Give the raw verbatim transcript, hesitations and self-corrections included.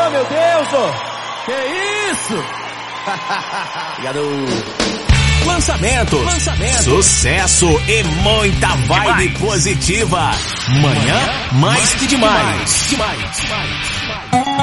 Oh, meu Deus, oh. Que isso? Obrigado. Lançamento, lançamento, sucesso e muita vibe demais. Positiva. Manhã mais que demais. demais. demais.